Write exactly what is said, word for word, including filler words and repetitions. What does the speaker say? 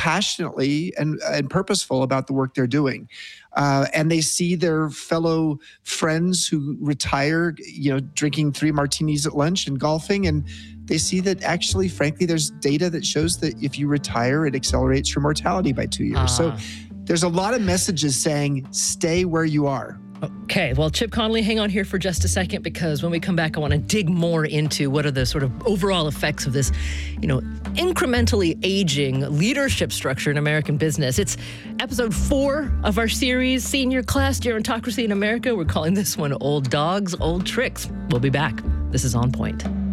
passionately and, and purposeful about the work they're doing. Uh, and they see their fellow friends who retire, you know, drinking three martinis at lunch and golfing. And they see that actually, frankly, there's data that shows that if you retire, it accelerates your mortality by two years. Uh. So there's a lot of messages saying, stay where you are. Okay, well, Chip Conley, hang on here for just a second, because when we come back, I want to dig more into what are the sort of overall effects of this, you know, incrementally aging leadership structure in American business. It's episode four of our series, Senior Class Gerontocracy in America. We're calling this one Old Dogs, Old Tricks. We'll be back. This is On Point.